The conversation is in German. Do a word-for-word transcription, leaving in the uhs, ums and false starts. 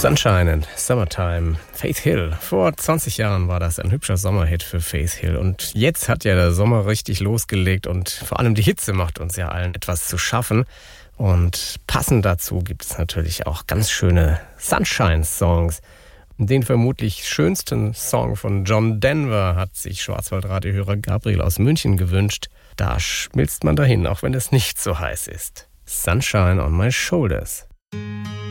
Sunshine and Summertime, Faith Hill. Vor zwanzig Jahren war das ein hübscher Sommerhit für Faith Hill. Und jetzt hat ja der Sommer richtig losgelegt und vor allem die Hitze macht uns ja allen etwas zu schaffen. Und passend dazu gibt es natürlich auch ganz schöne Sunshine-Songs. Den vermutlich schönsten Song von John Denver hat sich Schwarzwaldradiohörer Gabriel aus München gewünscht. Da schmilzt man dahin, auch wenn es nicht so heiß ist. Sunshine on my shoulders.